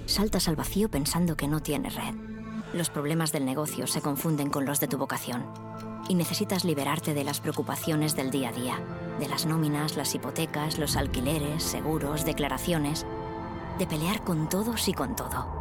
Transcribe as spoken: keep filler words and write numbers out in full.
saltas al vacío pensando que no tienes red. Los problemas del negocio se confunden con los de tu vocación. Y necesitas liberarte de las preocupaciones del día a día, de las nóminas, las hipotecas, los alquileres, seguros, declaraciones, de pelear con todos y con todo.